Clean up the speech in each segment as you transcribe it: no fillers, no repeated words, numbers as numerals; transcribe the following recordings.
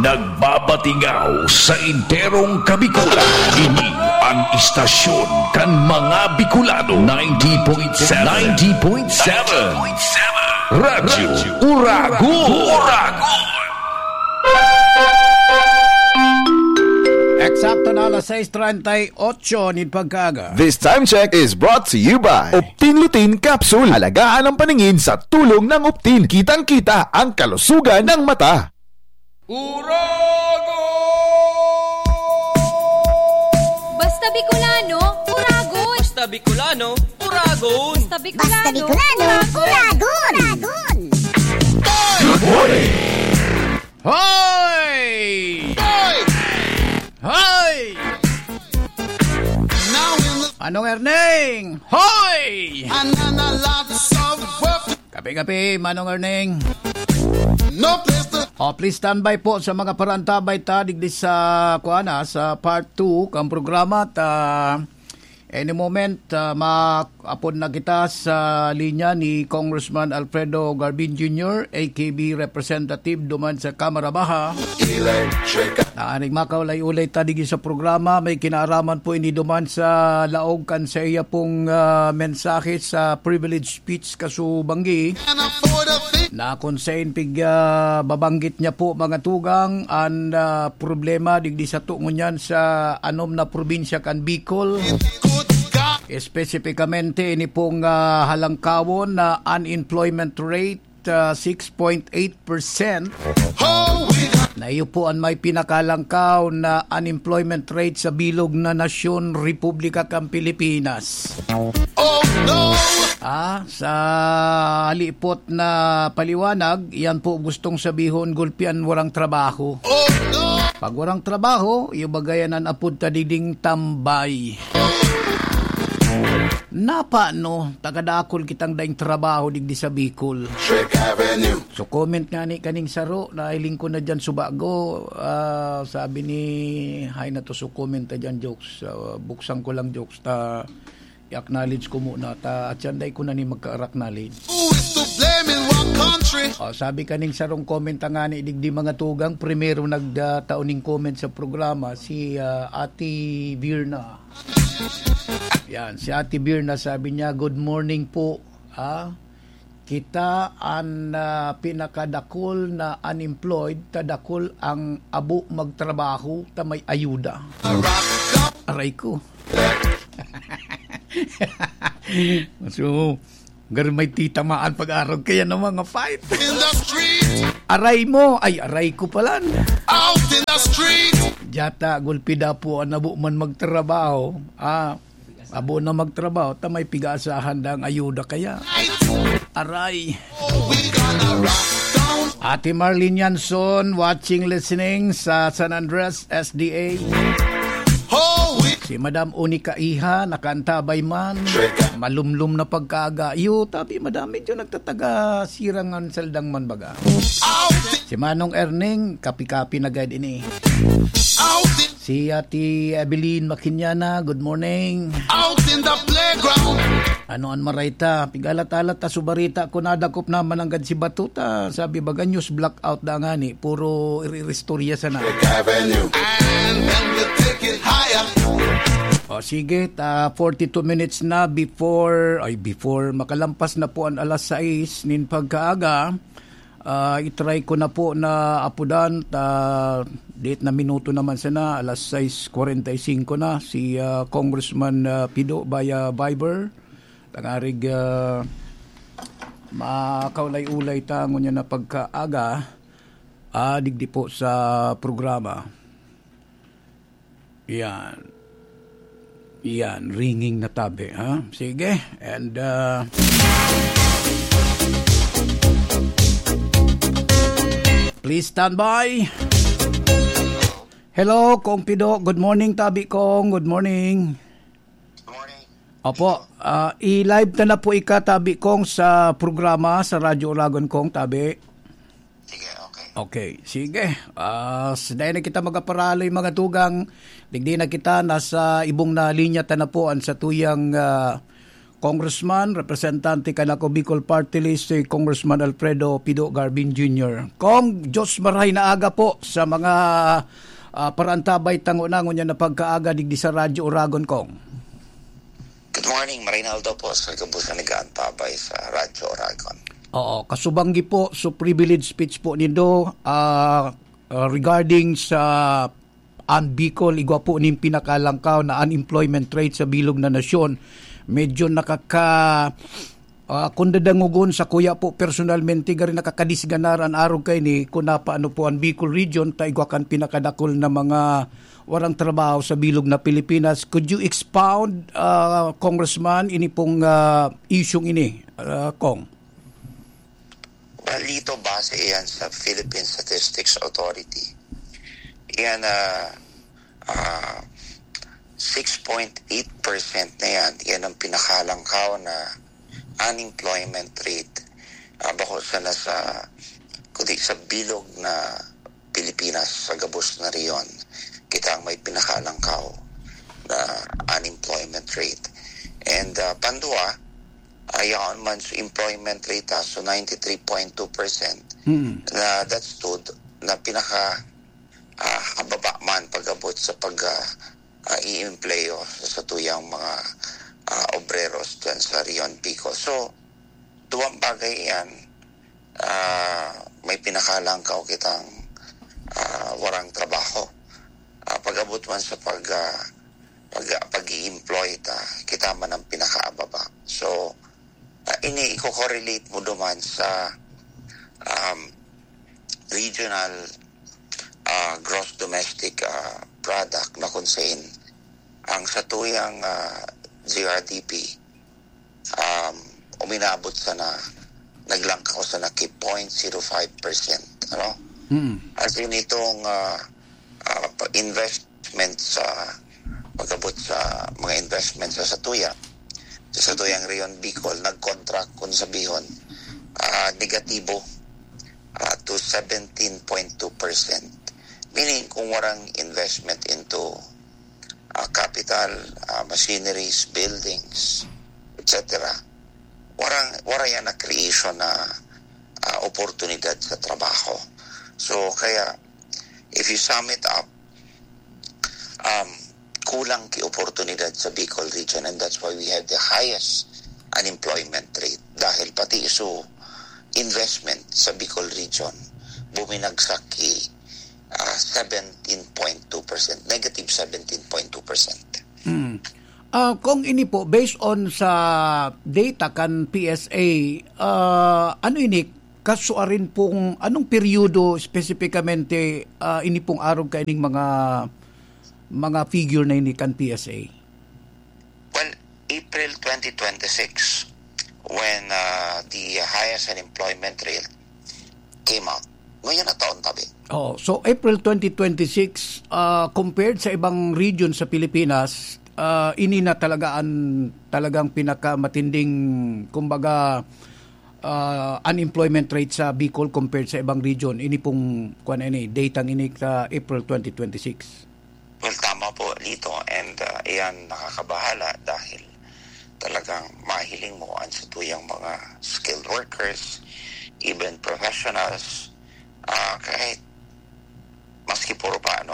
Nagbabatingaw sa enterong Kabikulan. Ini ang istasyon kan mga Bicolano. 90.7 Radyo Uragon. Eksakto na alas 6:38 ni pagkaga. This time check is brought to you by Optin Lutein Capsule. Alagaan ang paningin sa tulong ng Optin. Kitang-kita ang kalusugan ng mata. Uragon! Basta Bicolano, Uragon! Basta Bicolano, Uragon! Basta Bicolano, Uragon! Good morning! Hoy! Hoy! Anong Erneng? Hoy! Kape-kape, Manong Erneng. Please stand by po sa mga parantabay ta digdi sa sa part 2 kang programa ta any moment maapod na kita sa linya ni Congressman Alfredo Garbin Jr., AKB representative duman sa Kamara Baha. Naaring makaulay-ulay ta digdi sa programa, may kinaaraman po ini duman sa laog kan sa iya pong mensahe sa privilege speech kasubanggi. Na konsein pig babanggit niya po mga tugang ang problema digdi sa tungon niyan sa anom na probinsya kan Bicol. Espesipikamente ini pong halangkawon na unemployment rate 6.8%. Na iyo po ang may pinakalangkaw na unemployment rate sa bilog na nasyon Republika kang Pilipinas. Sa halipot na paliwanag, yan po gustong sabihon gulpian warang trabaho. Pag warang trabaho, iyo bagayan ang apod tadiding tambay. Napano, tagadakol kitang daing trabaho digdi sa Bicol. So comment nga ni kaning saro, nailing ko na dyan subago. Sabi ni, hay na to, so comment na dyan jokes. Buksan ko lang jokes, i-acknowledge ko muna. At yanday ko na ni magka-acknowledge. Sabi kaning sarong comment nga ni digdi mga tugang. Primero nagtaoning comment sa programa, si Ate Virna. Yan, si Ate Birna sabi niya, good morning po. Kita ang pinakadakol na unemployed, tadakol ang abo magtrabaho, ta may ayuda. Aray ko. So, may titamaan pag-araw kaya ng mga fight. Aray mo, ay aray ko pala. Out in the street. Jata, gulpida po ang abo man magtrabaho. Abo na magtrabaho, tamay pigasahan dang ayuda kaya. Aray. Ate Marlene Yanson, watching, listening sa San Andres SDA. Si Madam Unica Iha, nakantabay man. Malumlum na pagkaaga. Iyo, tabi madami dyan nagtataga sirangan saldang man baga. Si Manong Erneng, kapi-kapi na guide ini. Si Ate Evelyn Makinyana, good morning. Out in the playground. Anoan marayta, pigalat-alat ta subarita ko nadakop naman ang si Batuta. Sabi baga news blackout da nga ni, puro iristorya sana. And then we take it higher. Sige, 42 minutes na before makalampas na po ang alas 6 nin pagkaaga. Itry ko na po na apudan, date na minuto naman sana, alas 6:45 na, si Congressman Pido via Viber. Tangarig makaulay-ulay tango niya na pagkaaga, digdi po sa programa. Yan, ringing na tabi, ha? Sige, and please stand by. Hello, Kong Pido. Good morning, Tabi Kong. Good morning. Good morning. Opo, i-live na po Tabi Kong sa programa sa Radyo Uragon Kong, Tabi. Sige, okay. Okay, sige. Dahil na kita magaparaloy mga tugang, digdi na kita nasa ibong na linya tanapuan sa tuyang Congressman, representante kanako Bicol Party List, si Congressman Alfredo Pido Garbin Jr. Kong, Diyos maray na aga po sa mga parantabay tango-nangon niya na pagkaaga digdi sa Radyo Uragon, Kong. Good morning, Marinaldo po sa kabusan ni Gaantabay sa Radyo Uragon. Oo, kasubanggi po so privilege speech po nindo regarding sa Bicol, igwa po ning pinakalangkaw na unemployment rate sa bilog na nasyon. Medyo kundadangugon sa kuya po personalmente gari nakakadisganaran arog kay ni kung paano po ang Bicol region ta igwa kan pinakadakol na mga warang trabaho sa bilog na Pilipinas. Could you expound, Congressman, ini pong isyong ini, Kong? Well, dito base yan sa Philippine Statistics Authority. Yan 6.8% na yan. Yan ang pinakalangkaw na unemployment rate. Bako sa nasa kundi sa bilog na Pilipinas, sa gabos na riyon, kita ang may pinakalangkaw na unemployment rate. And pandua, ayaw man sa employment rate so 93.2%. Na that stood na pinaka kababa man pag-abot sa i-empleyo sa tuyang mga obreros dyan sa Rion Pico. So, duwang bagay yan, may pinakalangkaw kitang warang trabaho. Pag-abot man sa pag-i-employ kita man ang pinakaababa. So, ini i-correlate mo duman sa regional gross domestic product na kung saan ang satuyang GRDP uminabot sa na naglangkaw sa na 0.05%, ano? As in itong investment sa pag-abot sa mga investment sa satuyang Rion Bicol nag-contract kung sabihon negatibo to 17.2%. Meaning, kung warang investment into capital, machineries, buildings, etc., wara yan na creation na oportunidad sa trabaho. So, kaya, if you sum it up, kulang ki oportunidad sa Bicol region, and that's why we have the highest unemployment rate. Dahil pati iso investment sa Bicol region, buminagsak ki 17.2%, negative 17.2%. Kung ini po, based on sa data kan PSA, ano ini, kasuarin pong, anong periodo specificamente ini pong arog kaining mga figure na ini kan PSA? Well, April 2026, when the highest unemployment rate came out, ngayon na taon tabi. Oh, so April 2026 compared sa ibang region sa Pilipinas, ini na talagang pinakamatinding kumbaga unemployment rate sa Bicol compared sa ibang region. Ini pong data ini sa April 2026. Well, tama po dito, and iyan nakakabahala dahil talagang mahiling mo ang satuyang mga skilled workers, even professionals, kahit maski puro pa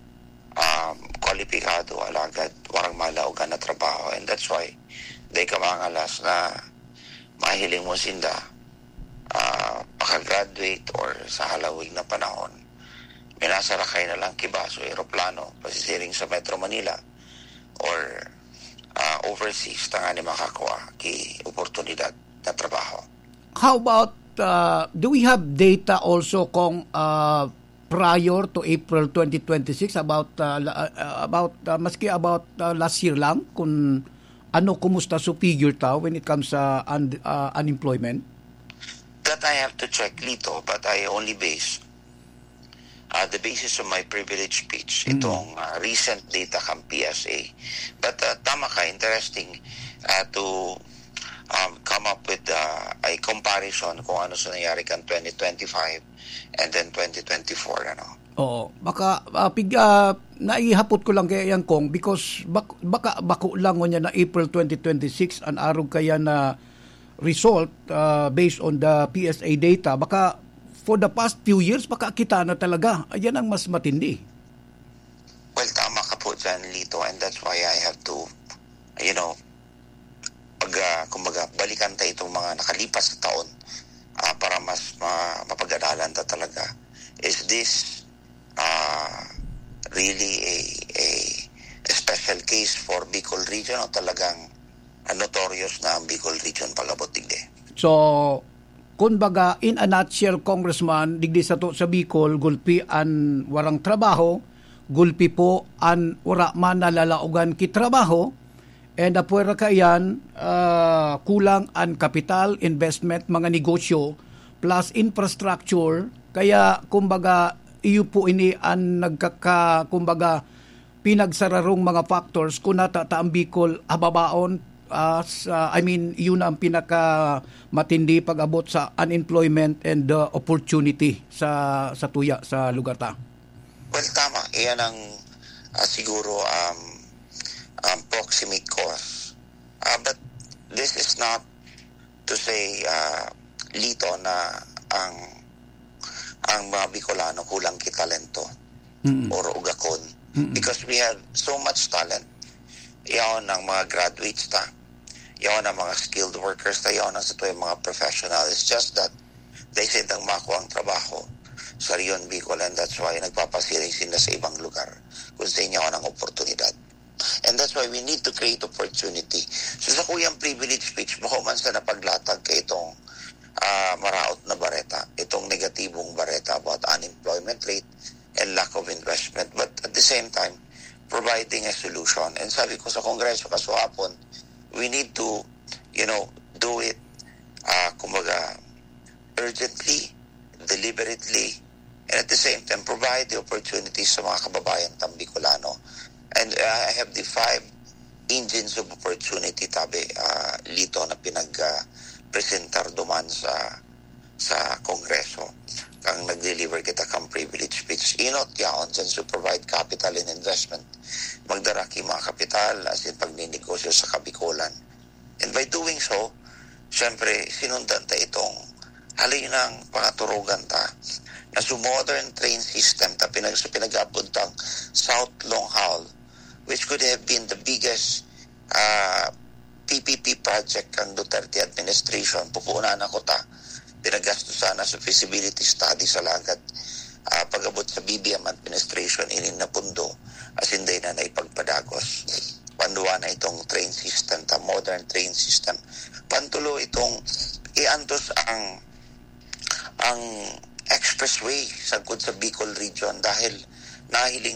kwalipikado alagad warang malaugan na trabaho, and that's why day kamangalas na mahiling mo sinda makagraduate or sa halawig na panahon minasarakay na lang kibaso aeroplano pasisiring sa Metro Manila or overseas tanga ni makakuha ki oportunidad na trabaho. How about do we have data also kung prior to April 2026 about maski about last year lang kung kumusta so figure when it comes sa unemployment? That I have to check Lito, but I only base the basis of my privilege speech itong recent data kang PSA. But tama ka, interesting to come up with a comparison kung ano sa nangyari kan 2025 and then 2024, ano. Oo, baka naihapot ko lang kaya yan kong because baka bako lang niya na April 2026 ang arog kaya na result based on the PSA data. Baka for the past few years, baka kita na talaga. Ayan ang mas matindi. Well, tama ka po dyan, Lito, and that's why I have to, kumbaga, balikan tayo itong mga nakalipas na taon para mas mapag-aralan ta talaga. Is this really a special case for Bicol region o talagang notorious na ang Bicol region palabot digdi? So, kumbaga, in a nutshell, Congressman, digdi sa to sa Bicol, gulpi an warang trabaho, gulpi po an wara man nalalaugan ki trabaho, and apuera kayan, kulang an capital, investment, mga negosyo, plus infrastructure, kaya kumbaga, iyo po ini ang kumbaga, pinagsararong mga factors kung natataang Bicol hababaon, yun ang pinaka matindi pag-abot sa unemployment and opportunity sa tuya sa lugar ta. Well, tama. Iyan ang siguro proximate cause. But this is not to say, Lito, na ang mga Bicolano kulang kitalento or ugakon. Because we have so much talent. Iyon ang mga graduates ta. Iyon ang mga skilled workers ta. Iyon ang sa tuwing mga professional. It's just that they said ang makuha ang trabaho sa Rion Bicol, and that's why nagpapasiring sila sa ibang lugar kung sa inyo ang oportunidad. And that's why we need to create opportunity. So sa kuyang privilege speech, bako man sa napaglatag kay itong maraot na bareta, itong negatibong bareta about unemployment rate and lack of investment, but at the same time, providing a solution. And sabi ko sa Kongreso kasuhapon, we need to, do it, kumbaga, urgently, deliberately, and at the same time, provide the opportunities sa mga kababayan ng Bicolano. And I have the 5 engines of opportunity, tabi, Lito, na pinag-presentar duman sa Kongreso. Kang nag-deliver kita kang privilege speech. Inot yaon dyan to provide capital and investment. Magdaraki mga kapital as in pagninegosyo sa Kabikulan. And by doing so, syempre, sinundan ta itong halinang pangaturugan ta na sa modern train system ta pinag-apuntang South Long Haul, which could have been the biggest PPP project kang Duterte administration. Pupunan ako ta. Pinagastusan na sa feasibility study sa lagad. Pag-abot sa BBM administration, inin na pundo as hindi na naipagpadagos. Panduwa na itong train system, modern train system. Pantulo itong iantos ang expressway sagkod sa Bicol region dahil nahiling